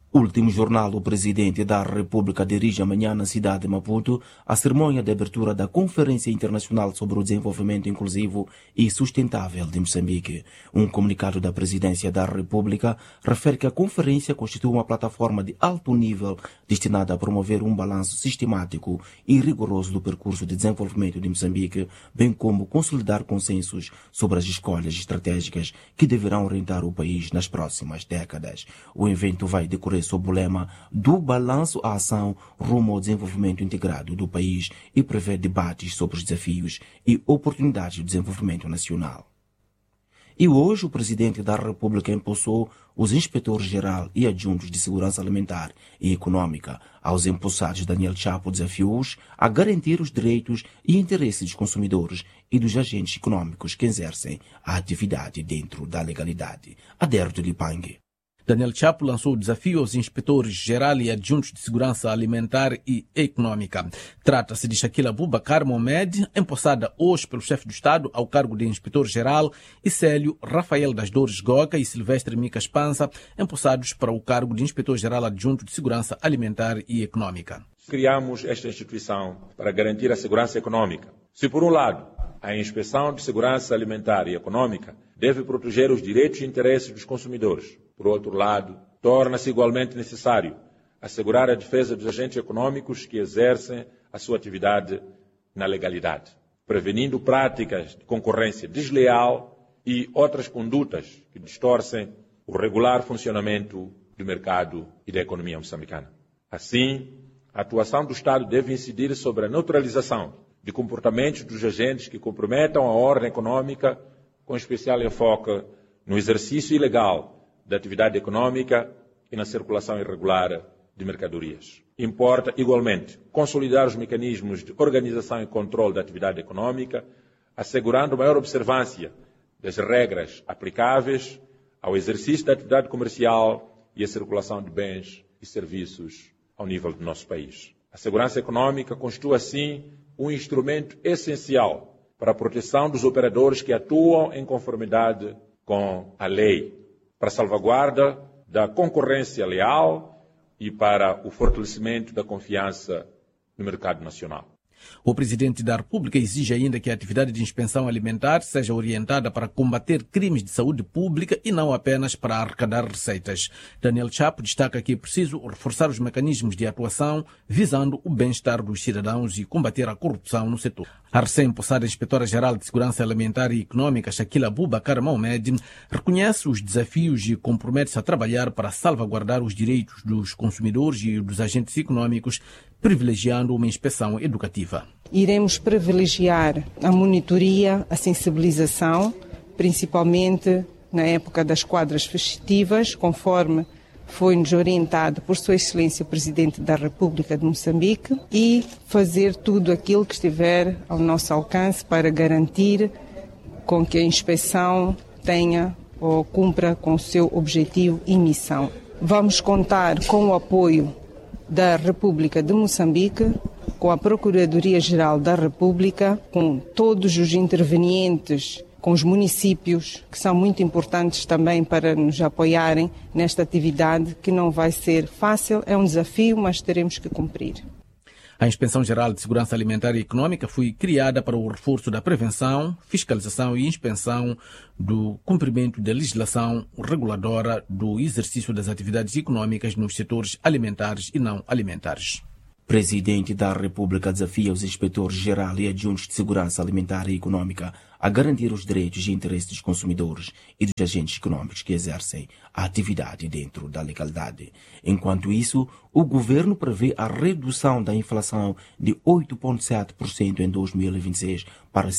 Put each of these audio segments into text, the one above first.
Último jornal, o presidente da República dirige amanhã na cidade de Maputo a cerimônia de abertura da Conferência Internacional sobre o Desenvolvimento Inclusivo e Sustentável de Moçambique. Um comunicado da Presidência da República refere que a conferência constitui uma plataforma de alto nível destinada a promover um balanço sistemático e rigoroso do percurso de desenvolvimento de Moçambique, bem como consolidar consensos sobre as escolhas estratégicas que deverão orientar o país nas próximas décadas. O evento vai decorrer sob o lema do balanço à ação rumo ao desenvolvimento integrado do país e prevê debates sobre os desafios e oportunidades de desenvolvimento nacional. E hoje o Presidente da República empossou os inspetores-geral e adjuntos de segurança alimentar e econômica. Aos empossados Daniel Chapo desafiou-os a garantir os direitos e interesses dos consumidores e dos agentes econômicos que exercem a atividade dentro da legalidade. Adérito Lipangue. Daniel Chapo lançou o desafio aos inspetores-geral e adjuntos de segurança alimentar e econômica. Trata-se de Shaquila Abubakar Mohamed, empossada hoje pelo chefe do Estado ao cargo de inspetor-geral, e Célio Rafael das Dores Goga e Silvestre Micas Pança, empossados para o cargo de inspetor-geral adjunto de segurança alimentar e econômica. Criamos esta instituição para garantir a segurança econômica. Se, por um lado, a Inspeção de Segurança Alimentar e Econômica deve proteger os direitos e interesses dos consumidores, por outro lado, torna-se igualmente necessário assegurar a defesa dos agentes econômicos que exercem a sua atividade na legalidade, prevenindo práticas de concorrência desleal e outras condutas que distorcem o regular funcionamento do mercado e da economia moçambicana. Assim, a atuação do Estado deve incidir sobre a neutralização de comportamentos dos agentes que comprometam a ordem econômica, com especial enfoque no exercício ilegal da atividade econômica e na circulação irregular de mercadorias. Importa, igualmente, consolidar os mecanismos de organização e controle da atividade econômica, assegurando maior observância das regras aplicáveis ao exercício da atividade comercial e à circulação de bens e serviços ao nível do nosso país. A segurança econômica constitui, assim, um instrumento essencial para a proteção dos operadores que atuam em conformidade com a lei, para a salvaguarda da concorrência leal e para o fortalecimento da confiança no mercado nacional. O Presidente da República exige ainda que a atividade de inspeção alimentar seja orientada para combater crimes de saúde pública e não apenas para arrecadar receitas. Daniel Chapo destaca que é preciso reforçar os mecanismos de atuação visando o bem-estar dos cidadãos e combater a corrupção no setor. A recém-empossada Inspetora-Geral de Segurança Alimentar e Econômica, Shaquila Abubakar Mohamed, reconhece os desafios e compromete-se a trabalhar para salvaguardar os direitos dos consumidores e dos agentes econômicos, privilegiando uma inspeção educativa. Iremos privilegiar a monitoria, a sensibilização, principalmente na época das quadras festivas, conforme foi-nos orientado por Sua Excelência o Presidente da República de Moçambique, e fazer tudo aquilo que estiver ao nosso alcance para garantir com que a inspeção tenha ou cumpra com o seu objetivo e missão. Vamos contar com o apoio da República de Moçambique, com a Procuradoria-Geral da República, com todos os intervenientes, com os municípios, que são muito importantes também para nos apoiarem nesta atividade, que não vai ser fácil, é um desafio, mas teremos que cumprir. A Inspeção-Geral de Segurança Alimentar e Econômica foi criada para o reforço da prevenção, fiscalização e inspeção do cumprimento da legislação reguladora do exercício das atividades econômicas nos setores alimentares e não alimentares. Presidente da República desafia os inspetores-geral e adjuntos de segurança alimentar e econômica a garantir os direitos e interesses dos consumidores e dos agentes econômicos que exercem a atividade dentro da legalidade. Enquanto isso, o governo prevê a redução da inflação de 8,7% em 2026 para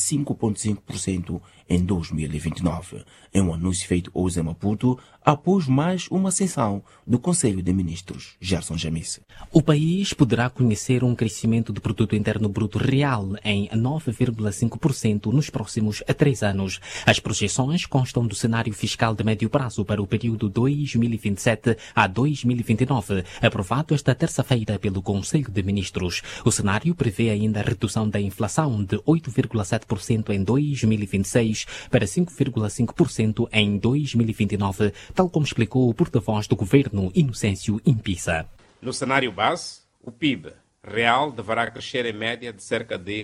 5,5% em 2029. É um anúncio feito hoje em Maputo, após mais uma sessão do Conselho de Ministros. Gerson Jamice. O país poderá conhecer um crescimento do produto interno bruto real em 9,5% nos próximos próximos 3 anos. As projeções constam do cenário fiscal de médio prazo para o período 2027 a 2029, aprovado esta terça-feira pelo Conselho de Ministros. O cenário prevê ainda a redução da inflação de 8,7% em 2026 para 5,5% em 2029, tal como explicou o porta-voz do governo, Inocêncio Impisa. No cenário base, o PIB real deverá crescer em média de cerca de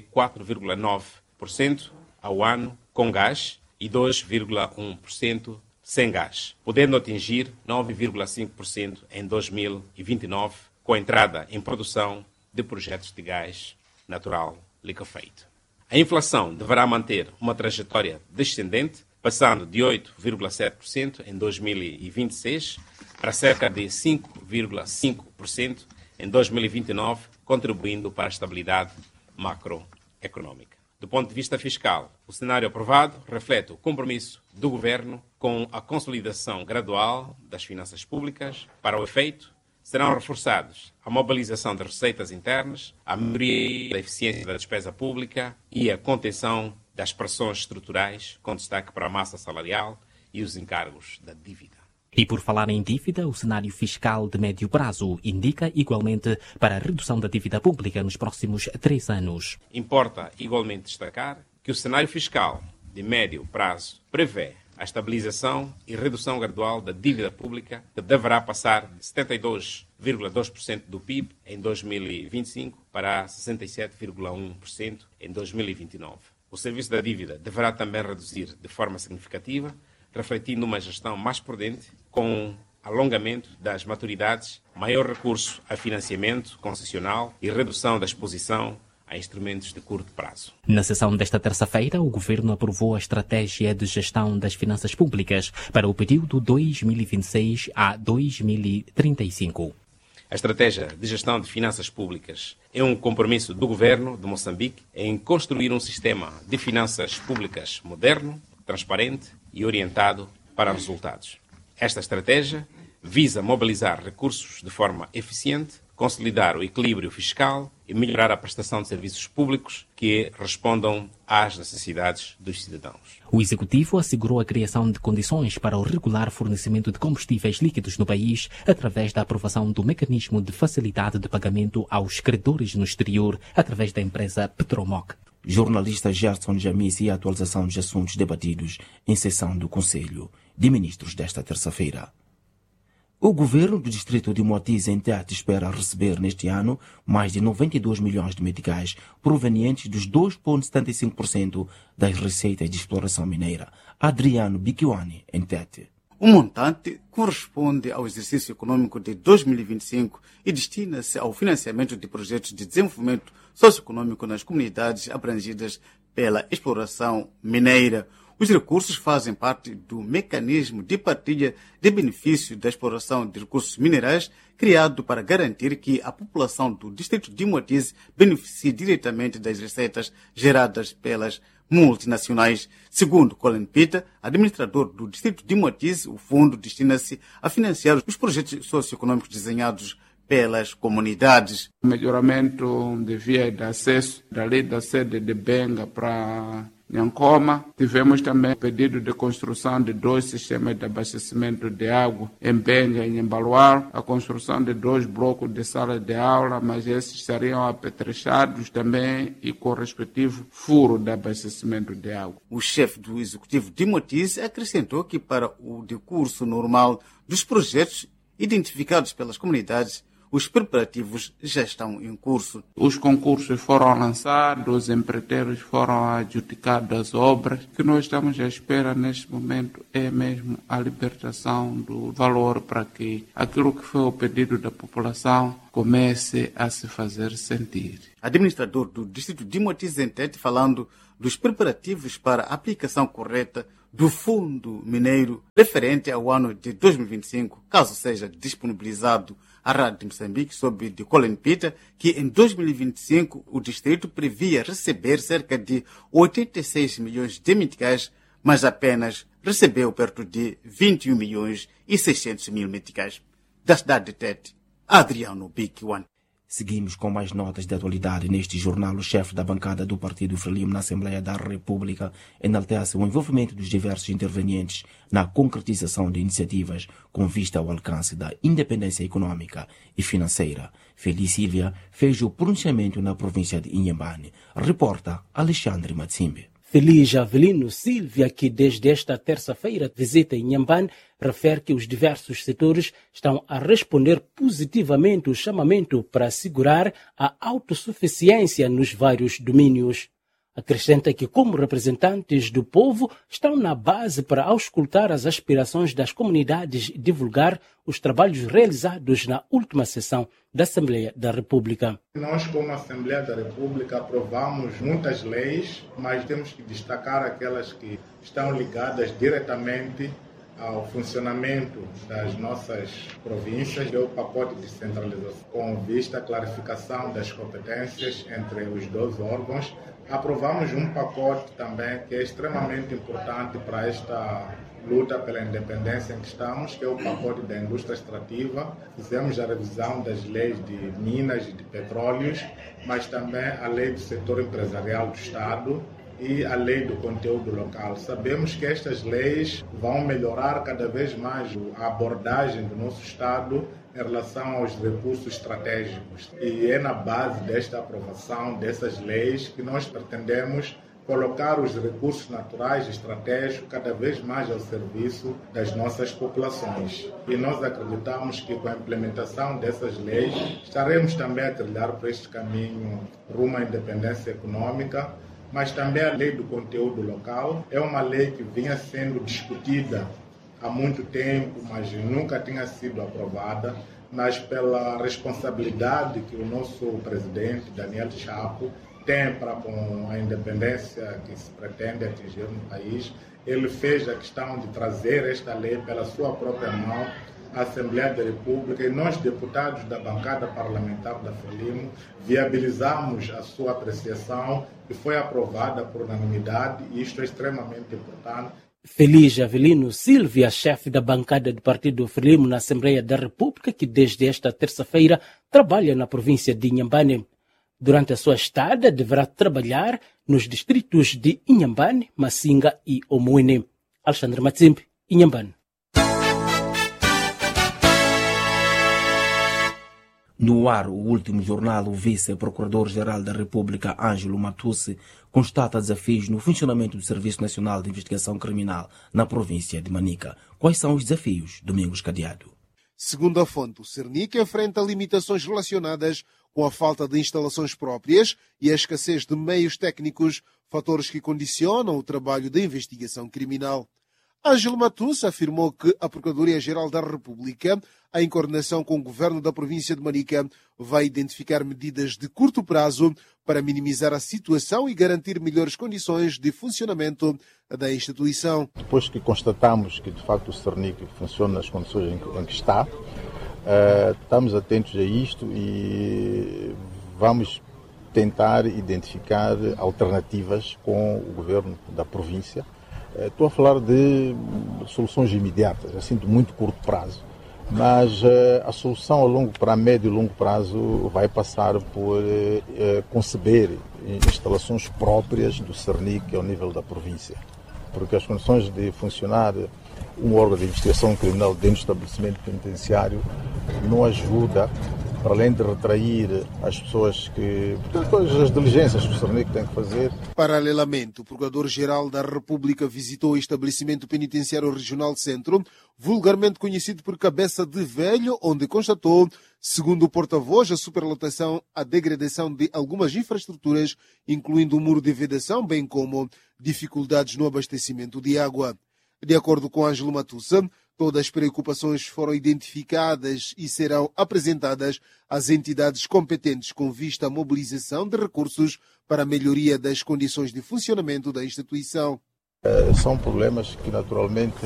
4,9% ao ano com gás e 2,1% sem gás, podendo atingir 9,5% em 2029, com a entrada em produção de projetos de gás natural liquefeito. A inflação deverá manter uma trajetória descendente, passando de 8,7% em 2026 para cerca de 5,5% em 2029, contribuindo para a estabilidade macroeconômica. Do ponto de vista fiscal, o cenário aprovado reflete o compromisso do Governo com a consolidação gradual das finanças públicas. Para o efeito, serão reforçados a mobilização das receitas internas, a melhoria da eficiência da despesa pública e a contenção das pressões estruturais, com destaque para a massa salarial e os encargos da dívida. E por falar em dívida, o cenário fiscal de médio prazo indica igualmente para a redução da dívida pública nos próximos 3 anos. Importa igualmente destacar que o cenário fiscal de médio prazo prevê a estabilização e redução gradual da dívida pública, que deverá passar de 72,2% do PIB em 2025 para 67,1% em 2029. O serviço da dívida deverá também reduzir de forma significativa, refletindo uma gestão mais prudente, com alongamento das maturidades, maior recurso a financiamento concessional e redução da exposição a instrumentos de curto prazo. Na sessão desta terça-feira, o Governo aprovou a Estratégia de Gestão das Finanças Públicas para o período 2026 a 2035. A Estratégia de Gestão de Finanças Públicas é um compromisso do Governo de Moçambique em construir um sistema de finanças públicas moderno, transparente e orientado para resultados. Esta estratégia visa mobilizar recursos de forma eficiente, consolidar o equilíbrio fiscal e melhorar a prestação de serviços públicos que respondam às necessidades dos cidadãos. O Executivo assegurou a criação de condições para o regular fornecimento de combustíveis líquidos no país através da aprovação do mecanismo de facilidade de pagamento aos credores no exterior através da empresa Petromoc. Jornalista Gerson Jamis e a atualização dos assuntos debatidos em sessão do Conselho de Ministros desta terça-feira. O governo do distrito de Moatize, em Tete, espera receber neste ano mais de 92 milhões de meticais provenientes dos 2,75% das receitas de exploração mineira. Adriano Biquiwani, em Tete. O montante corresponde ao exercício econômico de 2025 e destina-se ao financiamento de projetos de desenvolvimento socioeconômico nas comunidades abrangidas pela exploração mineira. Os recursos fazem parte do mecanismo de partilha de benefício da exploração de recursos minerais criado para garantir que a população do distrito de Moatize beneficie diretamente das receitas geradas pelas multinacionais. Segundo Colin Peter, administrador do distrito de Moatize, o fundo destina-se a financiar os projetos socioeconômicos desenhados pelas comunidades. O melhoramento de via de acesso dali da sede de Benga para Nhancoma. Tivemos também pedido de construção de 2 sistemas de abastecimento de água em Benga e em Baluar, a construção de 2 blocos de sala de aula, mas esses estariam apetrechados também e com o respectivo furo de abastecimento de água. O chefe do Executivo de Moatize acrescentou que para o decurso normal dos projetos identificados pelas comunidades, os preparativos já estão em curso. Os concursos foram lançados, os empreiteiros foram adjudicados as obras. O que nós estamos à espera neste momento é mesmo a libertação do valor para que aquilo que foi o pedido da população comece a se fazer sentir. Administrador do distrito de Moatize, em Tete, falando dos preparativos para a aplicação correta do fundo mineiro referente ao ano de 2025, caso seja disponibilizado à Rádio de Moçambique, sob de Colin Peter, que em 2025 o distrito previa receber cerca de 86 milhões de meticais, mas apenas recebeu perto de 21 milhões e 600 mil meticais. Da cidade de Tete, Adriano Biquiwani. Seguimos com mais notas de atualidade. Neste jornal, o chefe da bancada do Partido Frelimo na Assembleia da República enaltece o envolvimento dos diversos intervenientes na concretização de iniciativas com vista ao alcance da independência econômica e financeira. Feliz Silvia fez o pronunciamento na província de Inhambane. Reporta Alexandre Matsimbe. Feliz Avelino Silvia, que desde esta terça-feira visita Inhambane, refere que os diversos setores estão a responder positivamente ao chamamento para assegurar a autossuficiência nos vários domínios. Acrescenta que, como representantes do povo, estão na base para auscultar as aspirações das comunidades e divulgar os trabalhos realizados na última sessão da Assembleia da República. Nós, como Assembleia da República, aprovamos muitas leis, mas temos que destacar aquelas que estão ligadas diretamente ao funcionamento das nossas províncias, é o pacote de descentralização, com vista à clarificação das competências entre os dois órgãos. Aprovamos um pacote também que é extremamente importante para esta luta pela independência em que estamos, que é o pacote da indústria extrativa. Fizemos a revisão das leis de minas e de petróleos, mas também a lei do setor empresarial do Estado e a lei do conteúdo local. Sabemos que estas leis vão melhorar cada vez mais a abordagem do nosso Estado em relação aos recursos estratégicos. E é na base desta aprovação dessas leis que nós pretendemos colocar os recursos naturais estratégicos cada vez mais ao serviço das nossas populações. E nós acreditamos que com a implementação dessas leis estaremos também a trilhar por este caminho rumo à independência econômica, mas também a lei do conteúdo local é uma lei que vinha sendo discutida há muito tempo, mas nunca tinha sido aprovada, mas pela responsabilidade que o nosso presidente, Daniel Chapo, tem para com a independência que se pretende atingir no país, ele fez a questão de trazer esta lei pela sua própria mão à Assembleia da República e nós, deputados da bancada parlamentar da Frelimo, viabilizamos a sua apreciação e foi aprovada por unanimidade e isto é extremamente importante. Feliz Avelino Silvia, chefe da bancada do Partido Frelimo na Assembleia da República, que desde esta terça-feira trabalha na província de Inhambane. Durante a sua estada, deverá trabalhar nos distritos de Inhambane, Massinga e Omoene. Alexandre Matsimbe, Inhambane. No ar, o último jornal, o vice-procurador-geral da República, Ângelo Matusse, constata desafios no funcionamento do Serviço Nacional de Investigação Criminal na província de Manica. Quais são os desafios? Domingos Cadeado. Segundo a fonte, o Cernic enfrenta limitações relacionadas com a falta de instalações próprias e a escassez de meios técnicos, fatores que condicionam o trabalho da investigação criminal. Ângelo Matusse afirmou que a Procuradoria-Geral da República, em coordenação com o Governo da província de Manica, vai identificar medidas de curto prazo para minimizar a situação e garantir melhores condições de funcionamento da instituição. Depois que constatamos que, de facto, o Cernic funciona nas condições em que está, estamos atentos a isto e vamos tentar identificar alternativas com o Governo da província. Estou a falar de soluções imediatas, assim de muito curto prazo, mas a solução a médio e longo prazo vai passar por conceber instalações próprias do Cernic ao nível da província, porque as condições de funcionar um órgão de investigação criminal dentro do estabelecimento penitenciário não ajuda, para além de retrair as pessoas todas as diligências que o Cernic tem que fazer. Paralelamente, o Procurador-Geral da República visitou o estabelecimento penitenciário regional Centro, vulgarmente conhecido por Cabeça de Velho, onde constatou, segundo o porta-voz, a superlotação, a degradação de algumas infraestruturas, incluindo o muro de vedação, bem como dificuldades no abastecimento de água. De acordo com Ângelo Matusse, todas as preocupações foram identificadas e serão apresentadas às entidades competentes com vista à mobilização de recursos para a melhoria das condições de funcionamento da instituição. São problemas que, naturalmente,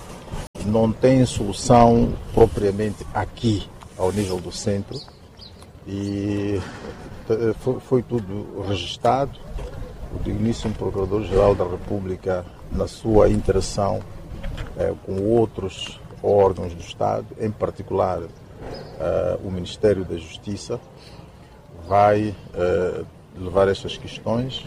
não têm solução propriamente aqui, ao nível do centro, e foi tudo registado. O digníssimo Procurador-Geral da República, na sua interação com outros órgãos do Estado, em particular o Ministério da Justiça, vai levar estas questões.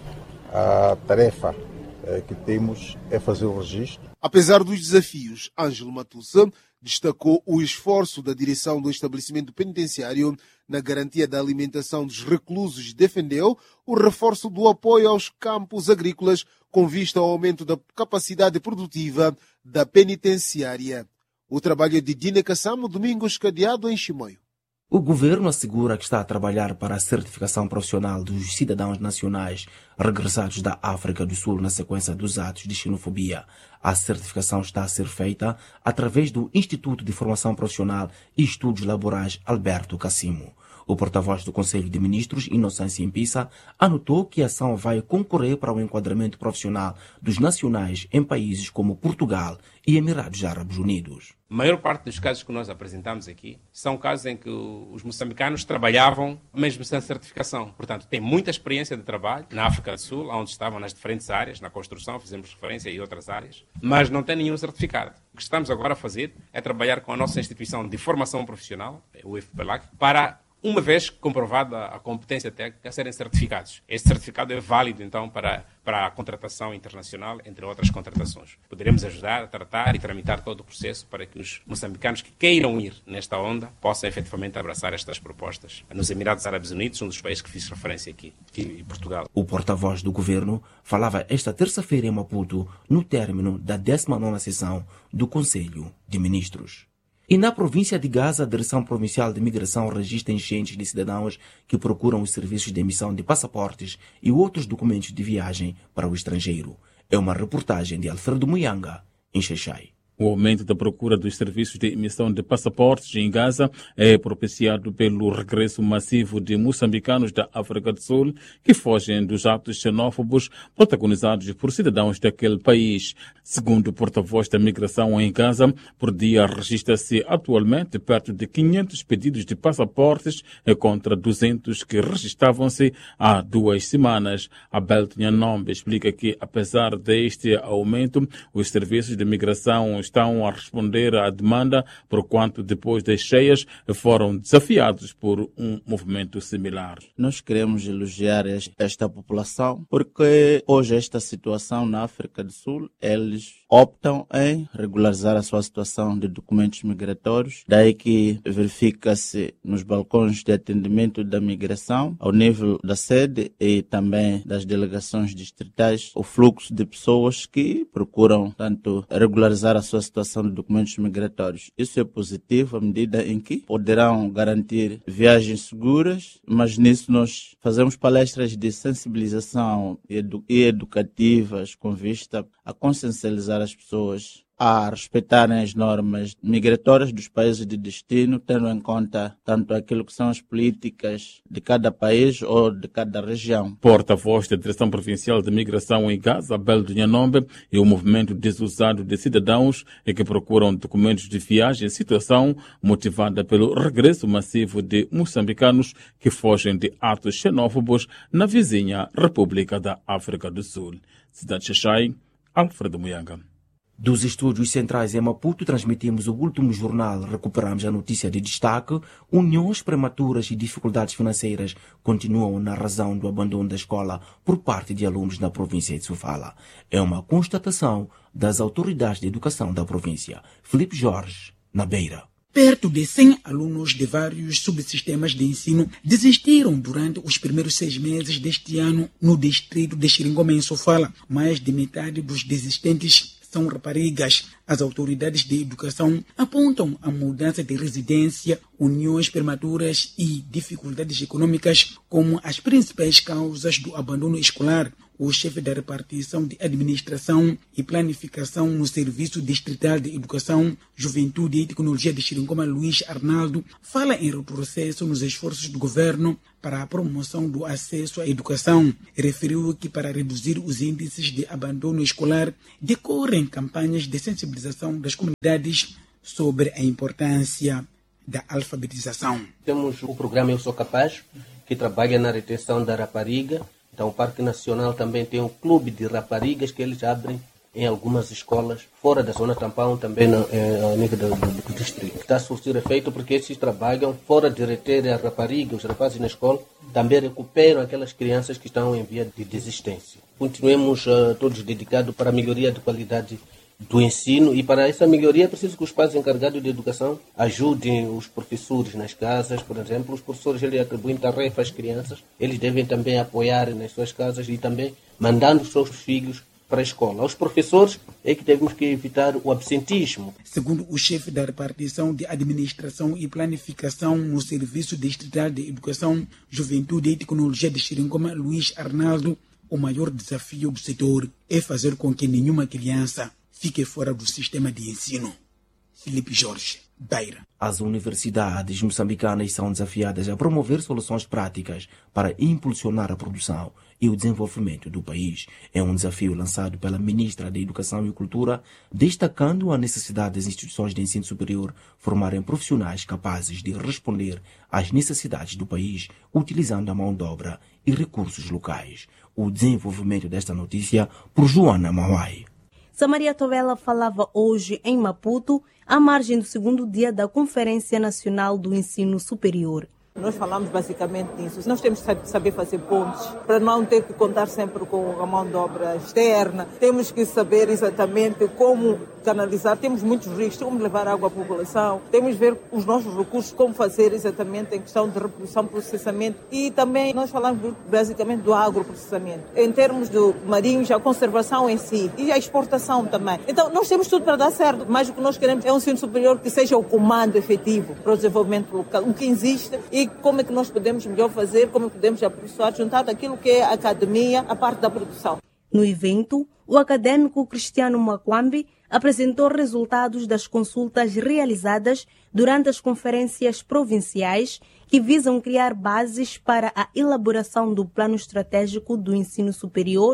A tarefa que temos é fazer o registro. Apesar dos desafios, Ângelo Matussa destacou o esforço da direção do estabelecimento penitenciário na garantia da alimentação dos reclusos e defendeu o reforço do apoio aos campos agrícolas com vista ao aumento da capacidade produtiva da penitenciária. O trabalho é de Dina Kassamo, Domingos Cadeado, em Chimoio. O governo assegura que está a trabalhar para a certificação profissional dos cidadãos nacionais regressados da África do Sul na sequência dos atos de xenofobia. A certificação está a ser feita através do Instituto de Formação Profissional e Estudos Laborais Alberto Cassimo. O porta-voz do Conselho de Ministros, Inocência Impissa, anotou que a ação vai concorrer para o enquadramento profissional dos nacionais em países como Portugal e Emirados Árabes Unidos. A maior parte dos casos que nós apresentamos aqui são casos em que os moçambicanos trabalhavam mesmo sem certificação. Portanto, têm muita experiência de trabalho na África do Sul, onde estavam nas diferentes áreas, na construção, fizemos referência, e outras áreas, mas não têm nenhum certificado. O que estamos agora a fazer é trabalhar com a nossa instituição de formação profissional, o IFPELAC, para, uma vez comprovada a competência técnica, serem certificados. Este certificado é válido, então, para a contratação internacional, entre outras contratações. Poderemos ajudar a tratar e tramitar todo o processo para que os moçambicanos que queiram ir nesta onda possam efetivamente abraçar estas propostas. Nos Emirados Árabes Unidos, um dos países que fiz referência aqui, e Portugal. O porta-voz do governo falava esta terça-feira em Maputo, no término da 19ª sessão do Conselho de Ministros. E na província de Gaza, a Direção Provincial de Migração registra enchentes de cidadãos que procuram os serviços de emissão de passaportes e outros documentos de viagem para o estrangeiro. É uma reportagem de Alfredo Muyanga, em Xai-Xai. O aumento da procura dos serviços de emissão de passaportes em Gaza é propiciado pelo regresso massivo de moçambicanos da África do Sul que fogem dos atos xenófobos protagonizados por cidadãos daquele país. Segundo o porta-voz da migração em Gaza, por dia registra-se atualmente perto de 500 pedidos de passaportes contra 200 que registravam-se há 2 semanas. Abel Nhanombe explica que, apesar deste aumento, os serviços de migração estão a responder à demanda, porquanto depois das cheias foram desafiados por um movimento similar. Nós queremos elogiar esta população porque hoje esta situação na África do Sul, eles optam em regularizar a sua situação de documentos migratórios, daí que verifica-se nos balcões de atendimento da migração, ao nível da sede e também das delegações distritais, o fluxo de pessoas que procuram tanto regularizar a sua situação de documentos migratórios. Isso é positivo à medida em que poderão garantir viagens seguras, mas nisso nós fazemos palestras de sensibilização e educativas com vista a consciencializar as pessoas a respeitarem as normas migratórias dos países de destino, tendo em conta tanto aquilo que são as políticas de cada país ou de cada região. Porta-voz da Direção Provincial de Migração em Gaza, Abel Nhanombe, e o movimento desusado de cidadãos que procuram documentos de viagem, situação motivada pelo regresso massivo de moçambicanos que fogem de atos xenófobos na vizinha República da África do Sul. Cidade de Xai, Alfredo Muyanga. Dos estúdios centrais em Maputo, transmitimos o último jornal. Recuperamos a notícia de destaque. Uniões prematuras e dificuldades financeiras continuam na razão do abandono da escola por parte de alunos na província de Sofala. É uma constatação das autoridades de educação da província. Filipe Jorge, na Beira. Perto de 100 alunos de vários subsistemas de ensino desistiram durante os primeiros 6 meses deste ano no distrito de Xiringoma, em Sofala. Mais de metade dos desistentes são raparigas. As autoridades de educação apontam a mudança de residência, uniões prematuras e dificuldades econômicas como as principais causas do abandono escolar. O chefe da repartição de administração e planificação no Serviço Distrital de Educação, Juventude e Tecnologia de Xiringoma, Luiz Arnaldo, fala em retrocesso nos esforços do governo para a promoção do acesso à educação. Referiu que para reduzir os índices de abandono escolar decorrem campanhas de sensibilização das comunidades sobre a importância da alfabetização. Temos o programa Eu Sou Capaz, que trabalha na retenção da rapariga. Então, o Parque Nacional também tem um clube de raparigas que eles abrem em algumas escolas, fora da zona tampão, também ao nível do distrito. Está a surtir efeito porque esses trabalham fora de reter a rapariga, os rapazes na escola, também recuperam aquelas crianças que estão em via de desistência. Continuemos todos dedicados para a melhoria de qualidade do ensino, e para essa melhoria é preciso que os pais encarregados de educação ajudem os professores nas casas. Por exemplo, os professores eles atribuem tarefas às crianças, eles devem também apoiar nas suas casas e também mandando os seus filhos para a escola. Os professores é que temos que evitar o absentismo. Segundo o chefe da repartição de administração e planificação no Serviço Distrital de Educação, Juventude e Tecnologia de Xeringoma, Luiz Arnaldo, o maior desafio do setor é fazer com que nenhuma criança fique fora do sistema de ensino. Felipe Jorge, Beira. As universidades moçambicanas são desafiadas a promover soluções práticas para impulsionar a produção e o desenvolvimento do país. É um desafio lançado pela ministra da Educação e Cultura, destacando a necessidade das instituições de ensino superior formarem profissionais capazes de responder às necessidades do país, utilizando a mão de obra e recursos locais. O desenvolvimento desta notícia por Joana Mauai. Samaria Tovela falava hoje em Maputo, à margem do segundo dia da Conferência Nacional do Ensino Superior. Nós falamos basicamente nisso. Nós temos que saber fazer pontes para não ter que contar sempre com a mão de obra externa. Temos que saber exatamente como canalizar. Temos muitos riscos, como levar água à população. Temos que ver os nossos recursos, como fazer exatamente em questão de reprodução, processamento. E também nós falamos basicamente do agroprocessamento. Em termos do marinhos, a conservação em si e a exportação também. Então nós temos tudo para dar certo, mas o que nós queremos é um ensino superior que seja o comando efetivo para o desenvolvimento local, o que existe e como é que nós podemos melhor fazer, como podemos aperfeiçoar, juntar aquilo que é a academia, a parte da produção. No evento, o acadêmico Cristiano Makwambi apresentou resultados das consultas realizadas durante as conferências provinciais que visam criar bases para a elaboração do Plano Estratégico do Ensino Superior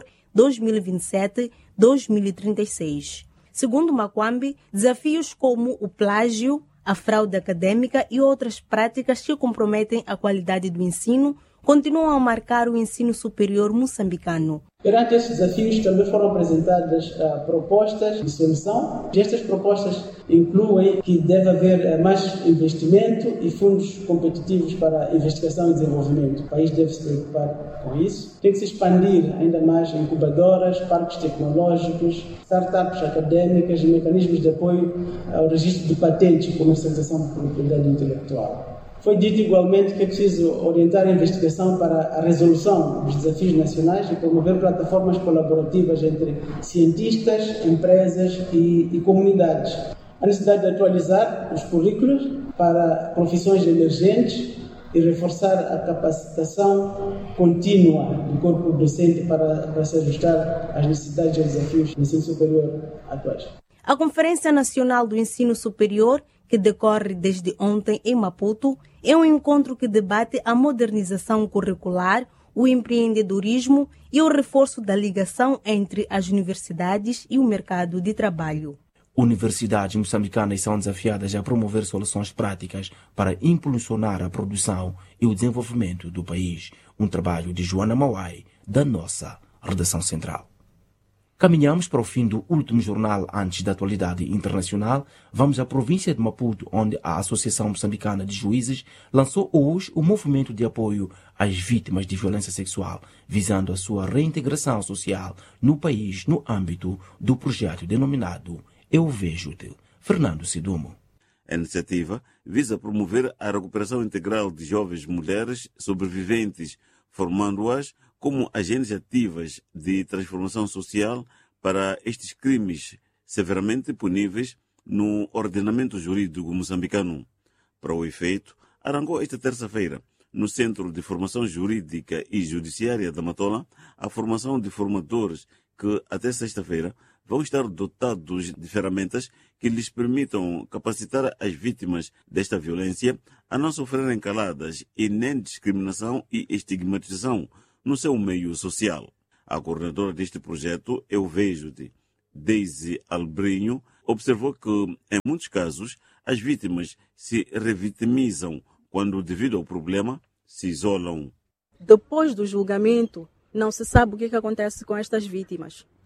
2027-2036. Segundo Makwambi, desafios como o plágio, a fraude acadêmica e outras práticas que comprometem a qualidade do ensino continuam a marcar o ensino superior moçambicano. Perante estes desafios também foram apresentadas propostas de solução. Estas propostas incluem que deve haver mais investimento e fundos competitivos para investigação e desenvolvimento. O país deve se preocupar com isso. Tem que se expandir ainda mais incubadoras, parques tecnológicos, startups acadêmicas e mecanismos de apoio ao registro de patentes e comercialização de propriedade intelectual. Foi dito igualmente que é preciso orientar a investigação para a resolução dos desafios nacionais e promover plataformas colaborativas entre cientistas, empresas e comunidades. A necessidade de atualizar os currículos para profissões emergentes e reforçar a capacitação contínua do corpo docente para se ajustar às necessidades e aos desafios do ensino superior atuais. A Conferência Nacional do Ensino Superior, que decorre desde ontem em Maputo, é um encontro que debate a modernização curricular, o empreendedorismo e o reforço da ligação entre as universidades e o mercado de trabalho. Universidades moçambicanas são desafiadas a promover soluções práticas para impulsionar a produção e o desenvolvimento do país. Um trabalho de Joana Mauai, da nossa redação central. Caminhamos para o fim do último jornal antes da atualidade internacional. Vamos à província de Maputo, onde a Associação Moçambicana de Juízes lançou hoje o movimento de apoio às vítimas de violência sexual, visando a sua reintegração social no país no âmbito do projeto denominado Eu Vejo-te. Fernando Sidumo. A iniciativa visa promover a recuperação integral de jovens mulheres sobreviventes, formando-as como agentes ativas de transformação social para estes crimes severamente puníveis no ordenamento jurídico moçambicano. Para o efeito, arrancou esta terça-feira, no Centro de Formação Jurídica e Judiciária da Matola, a formação de formadores que, até sexta-feira, vão estar dotados de ferramentas que lhes permitam capacitar as vítimas desta violência a não sofrerem caladas e nem discriminação e estigmatização no seu meio social. A coordenadora deste projeto, Eu Vejo-te, Deise Albrinho, observou que, em muitos casos, as vítimas se revitimizam quando, devido ao problema, se isolam. Depois do julgamento, não se sabe o que acontece com estas vítimas.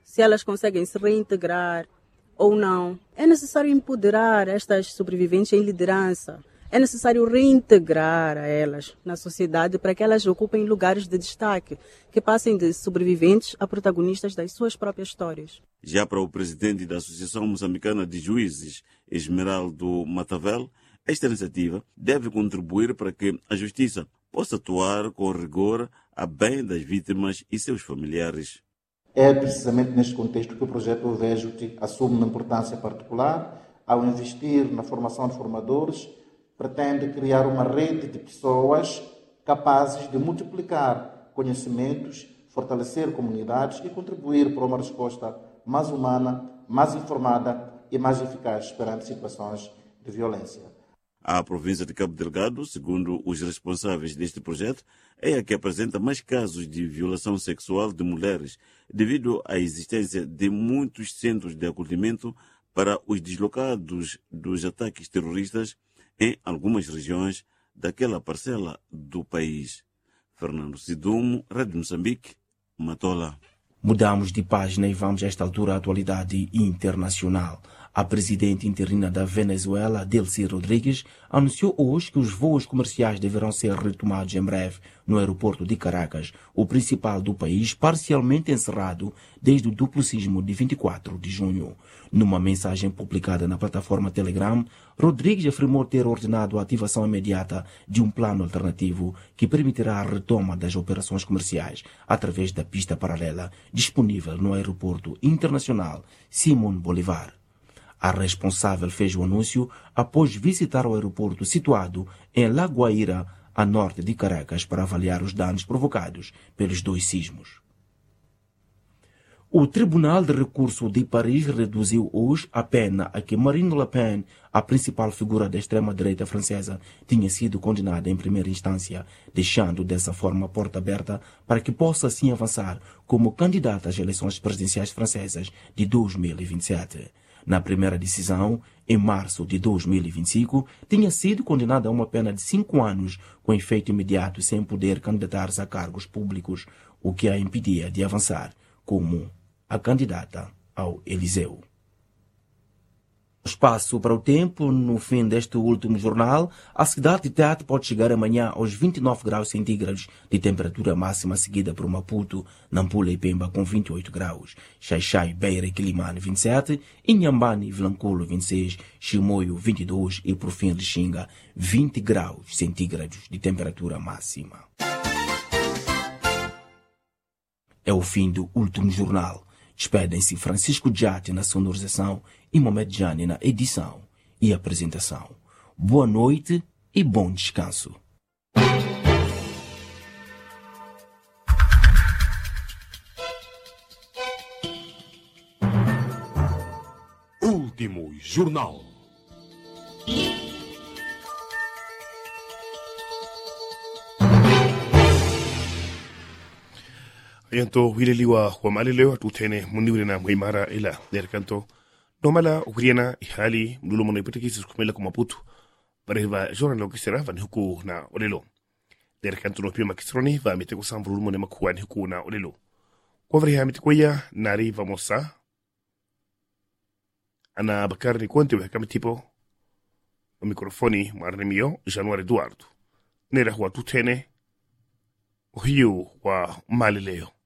se elas conseguem se reintegrar ou não. É necessário empoderar estas sobreviventes em liderança. É necessário reintegrar a elas na sociedade para que elas ocupem lugares de destaque, que passem de sobreviventes a protagonistas das suas próprias histórias. Já para o presidente da Associação Moçambicana de Juízes, Esmeraldo Matavel, esta iniciativa deve contribuir para que a justiça possa atuar com rigor a bem das vítimas e seus familiares. É precisamente neste contexto que o projeto VEJUT assume uma importância particular ao investir na formação de formadores. Pretende criar uma rede de pessoas capazes de multiplicar conhecimentos, fortalecer comunidades e contribuir para uma resposta mais humana, mais informada e mais eficaz perante situações de violência. A província de Cabo Delgado, segundo os responsáveis deste projeto, é a que apresenta mais casos de violação sexual de mulheres, devido à existência de muitos centros de acolhimento para os deslocados dos ataques terroristas em algumas regiões daquela parcela do país. Fernando Sidumo, Rádio Moçambique, Matola. Mudamos de página e vamos a esta altura à atualidade internacional. A presidente interina da Venezuela, Delcy Rodrigues, anunciou hoje que os voos comerciais deverão ser retomados em breve no aeroporto de Caracas, o principal do país, parcialmente encerrado desde o duplo sismo de 24 de junho. Numa mensagem publicada na plataforma Telegram, Rodrigues afirmou ter ordenado a ativação imediata de um plano alternativo que permitirá a retoma das operações comerciais através da pista paralela disponível no aeroporto internacional Simón Bolívar. A responsável fez o anúncio após visitar o aeroporto situado em La Guaira, a norte de Caracas, para avaliar os danos provocados pelos dois sismos. O Tribunal de Recurso de Paris reduziu hoje a pena a que Marine Le Pen, a principal figura da extrema-direita francesa, tinha sido condenada em primeira instância, deixando dessa forma a porta aberta para que possa assim avançar como candidata às eleições presidenciais francesas de 2027. Na primeira decisão, em março de 2025, tinha sido condenada a uma pena de 5 anos, com efeito imediato sem poder candidatar-se a cargos públicos, o que a impedia de avançar como a candidata ao Eliseu. Espaço para o tempo. No fim deste último jornal, a cidade de Tete pode chegar amanhã aos 29 graus centígrados de temperatura máxima, seguida por Maputo, Nampula e Pemba com 28 graus, Xaixai, Beira e Quilimane 27, Inhambane e Vilanculo 26, Chimoio 22 e por fim Lixinga 20 graus centígrados de temperatura máxima. É o fim do último jornal. Despedem-se Francisco Jati na sonorização e Mohamed Jani na edição e apresentação. Boa noite e bom descanso. Último jornal. Yanto wililiwa wa malileo tutene muniwile na muimara ila derkanto nomala ukriana ihali mdulo mono ipatikisi kumela kwa Maputo bareva jora lo kisera van huku na olelo derkanto no pia makisroni va miteko samvulu mono makuani huku na olelo kwa vri hamitikwaya nari vamosa ana bakarni kwante wa kama tipo o mikrofoni marnemio Januari Eduardo nera huwa tutene hiyo wa malileo.